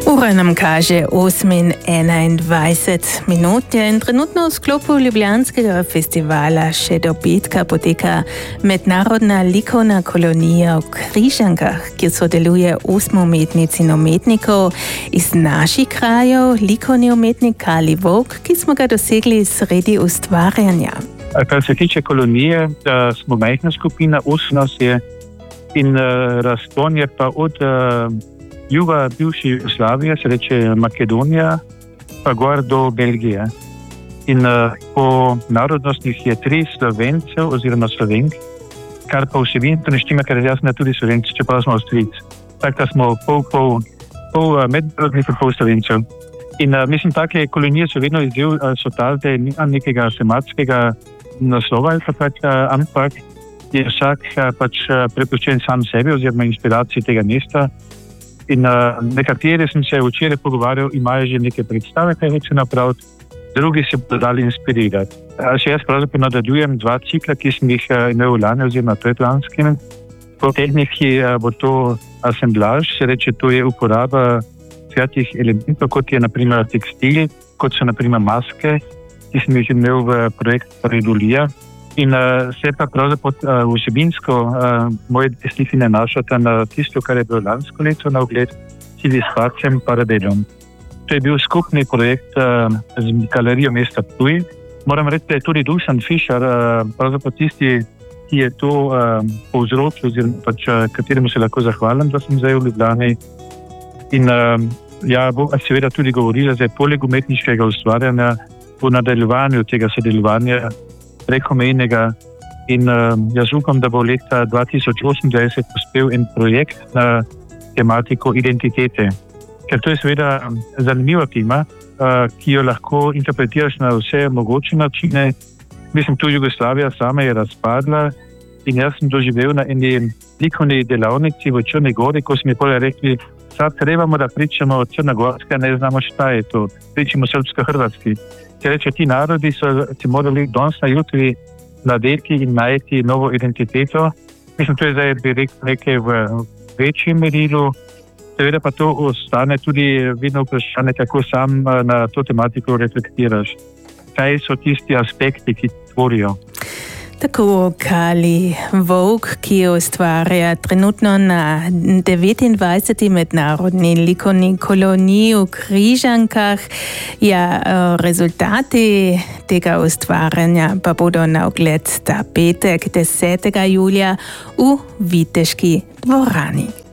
Ura nam kaže 8:21 in trenutno v sklopu Ljubljanskega festivala še do petka poteka mednarodna likovna kolonija v Križankah, kjer sodeluje 8 umetnic in umetnikov iz naših krajev, likovni umetnik Kali Vovk, ki smo ga dosegli sredi ustvarjanja. Kar se tiče kolonije, smo majhna skupina, 8 nas je in razpon je pa od juga bivše Jugoslavije, se reče Makedonija, pa gor do Belgije. In po narodnostih je 3 Slovencev oziroma Slovenk, kar pa vsebinsko ne štima, ker jaz sem tudi Slovenci, čeprav smo Avstrijci. Tako da smo pol mednarodnih in pol Slovencev. In mislim, take kolonije so vedno izdev, so ta, da nima nekega tematskega naslova, ampak je vsak prepuščen sam sebi oziroma inspiraciji tega mesta. In nekateri sem se včeraj pogovarjal, imajo že neke predstave, kaj hoče napraviti, drugi se bodo dali inspirirati. Še jaz pravzaprav nadaljujem 2 cikla, ki sem jih imel lani oziroma predlanskim. Po tehniki bo to asemblaž, se reče, to je uporaba svetih elementov, kot je naprimer tekstil, kot so naprimer maske, ki sem jih imel v projekt Redolija. In se pa pravzaprav vsebinsko moje slike nanašata na tisto, kar je bilo lansko leto na ogled, tudi s Pacem Paradelom. To je bil skupni projekt z galerijo mesta Ptuj. Moram reči, da je tudi Dušan Fišer, pravzaprav tisti, ki je to povzročil, oziroma kateremu se lahko zahvalim, da sem zdaj v Ljubljani. In bo seveda tudi govorila, da je poleg umetniškega ustvarjanja po nadaljevanju tega sodelovanja prekomejnega in jaz upam, da bo leta 2028 uspel en projekt na tematiko identitete. Ker to je seveda zanimiva tema, ki jo lahko interpretiraš na vse mogoče načine. Mislim, tu Jugoslavija sama je razpadla in jaz sem doživel na eni likovni delavnici v Črni Gori, ko smo mi pole rekli, sad trebamo da pričamo Črnogorska, ne znamo šta je to, pričamo srpsko-hrvatski. Če reče, ti narodi so si morali danes na jutri nadeti in najti novo identiteto. Mislim, to je zdaj bi rekel nekaj v večjem merilu. Seveda pa to ostane tudi vedno vprašanje, kako sam na to tematiko reflektiraš. Kaj so tisti aspekti, ki tvorijo? Tako Kali Vovk, ki ustvarja trenutno na 29. mednarodni likovni koloniji v Križankah. Rezultati tega ustvarjanja pa bodo na ogled ta petek 10. julija v Viteški dvorani.